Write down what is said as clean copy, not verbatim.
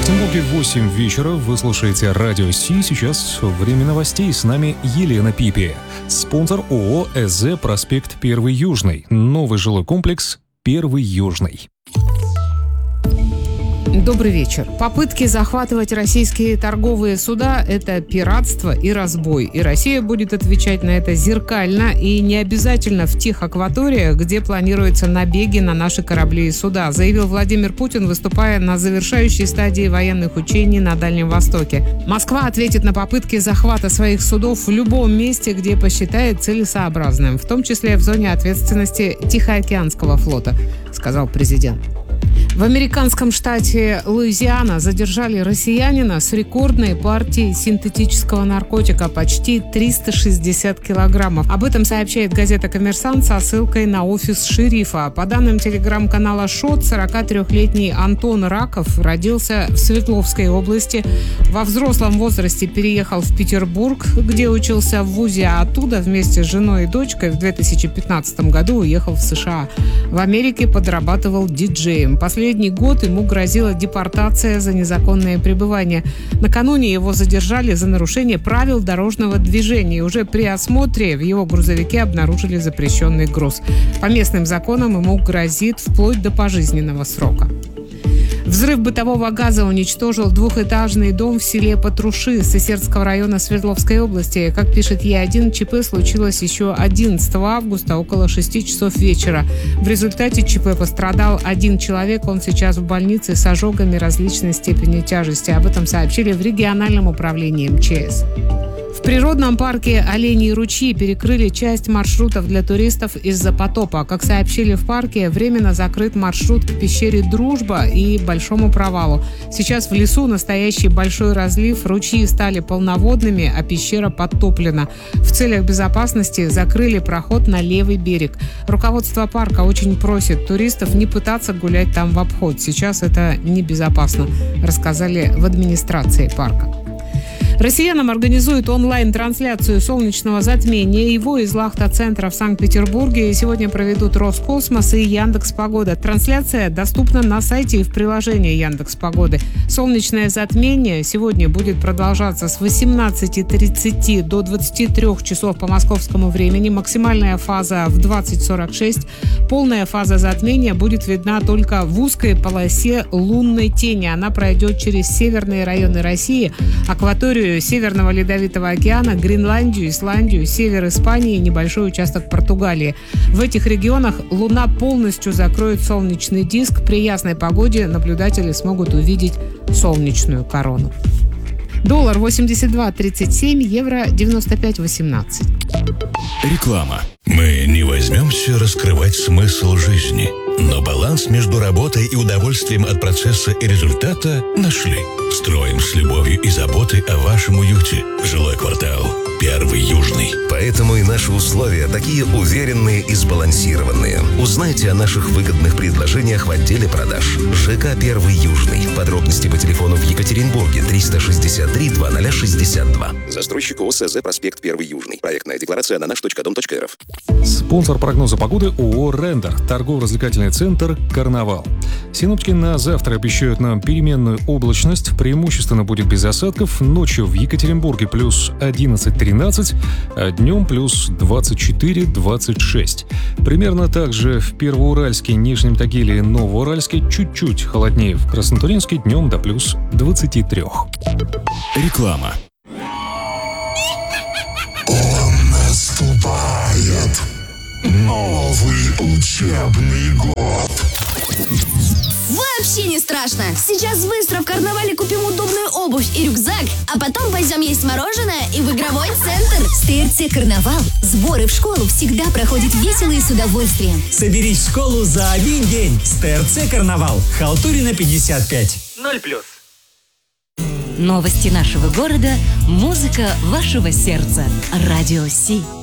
Екатеринбурге 8 вечера. Вы слушаете Радио Си. Сейчас время новостей. С нами Елена Пипи. Спонсор ООО «СЗ Проспект 1 Южный». Новый жилой комплекс 1 Южный. Добрый вечер. Попытки захватывать российские торговые суда – это пиратство и разбой. И Россия будет отвечать на это зеркально и не обязательно в тех акваториях, где планируются набеги на наши корабли и суда, заявил Владимир Путин, выступая на завершающей стадии военных учений на Дальнем Востоке. Москва ответит на попытки захвата своих судов в любом месте, где посчитает целесообразным, в том числе в зоне ответственности Тихоокеанского флота, сказал президент. В американском штате Луизиана задержали россиянина с рекордной партией синтетического наркотика, почти 360 килограммов. Об этом сообщает газета «Коммерсант» со ссылкой на офис шерифа. По данным телеграм-канала «Шот», 43-летний Антон Раков родился в Свердловской области. Во взрослом возрасте переехал в Петербург, где учился в вузе, а оттуда вместе с женой и дочкой в 2015 году уехал в США. В Америке подрабатывал диджеем. Последний год ему грозила депортация за незаконное пребывание. Накануне его задержали за нарушение правил дорожного движения. И уже при осмотре в его грузовике обнаружили запрещенный груз. По местным законам ему грозит вплоть до пожизненного срока. Взрыв бытового газа уничтожил двухэтажный дом в селе Патруши Сысердского района Свердловской области. Как пишет Е1, ЧП случилось еще 11 августа около 6 часов вечера. В результате ЧП пострадал один человек. Он сейчас в больнице с ожогами различной степени тяжести. Об этом сообщили в региональном управлении МЧС. В природном парке «Оленьи ручьи» перекрыли часть маршрутов для туристов из-за потопа. Как сообщили в парке, временно закрыт маршрут к пещере «Дружба» и Большому провалу. Сейчас в лесу настоящий большой разлив, ручьи стали полноводными, а пещера подтоплена. В целях безопасности закрыли проход на левый берег. Руководство парка очень просит туристов не пытаться гулять там в обход. Сейчас это небезопасно, рассказали в администрации парка. Россиянам организуют онлайн-трансляцию солнечного затмения. Его из Лахта-центра в Санкт-Петербурге сегодня проведут Роскосмос и Яндекс.Погода. Трансляция доступна на сайте и в приложении Яндекс.Погоды. Солнечное затмение сегодня будет продолжаться с 18:30 до 23 часов по московскому времени. Максимальная фаза в 20:46. Полная фаза затмения будет видна только в узкой полосе лунной тени. Она пройдет через северные районы России, акваторию Северного Ледовитого океана, Гренландию, Исландию, север Испании и небольшой участок Португалии. В этих регионах Луна полностью закроет солнечный диск. При ясной погоде наблюдатели смогут увидеть солнечную корону. Доллар 82.37, евро 95.18. Реклама. Мы не возьмемся раскрывать смысл жизни, но баланс между работой и удовольствием от процесса и результата нашли. Строим с любовью и заботой о вашем уюте. Жилой квартал 1 Южный. Поэтому и наши условия такие уверенные и сбалансированные. Узнайте о наших выгодных предложениях в отделе продаж. ЖК 1 Южный. Подробности по телефону в Екатеринбурге 363 2062. Застройщик ОСЗ Проспект 1 Южный. Проектная декларация на наш.дом.рф. Спонсор прогноза погоды ООО «Рендер». Торгово-развлекательный центр «Карнавал». Синоптики на завтра обещают нам переменную облачность. Преимущественно будет без осадков. Ночью в Екатеринбурге плюс 11-13, а днем плюс 24-26. Примерно так же в Первоуральске, Нижнем Тагиле и Новоуральске, чуть-чуть холоднее. В Краснотурьинске днем до плюс 23. Реклама. Он наступает. Новый учебный год. Вообще не страшно. Сейчас быстро в карнавале купим удобную обувь и рюкзак, а потом пойдем есть мороженое и в игровой центр. С ТРЦ «Карнавал» сборы в школу всегда проходят весело и с удовольствием. Соберись в школу за один день с ТРЦ «Карнавал». Халтурина 55. 0+. Новости нашего города, музыка вашего сердца. Радио Си.